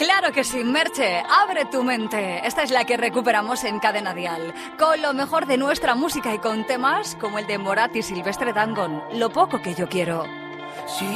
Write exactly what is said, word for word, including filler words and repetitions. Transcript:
Claro que sí, Merche, abre tu mente. Esta es la que recuperamos en Cadena Dial, con lo mejor de nuestra música y con temas como el de Morat y Silvestre Dangond, Lo poco que yo quiero. Sí.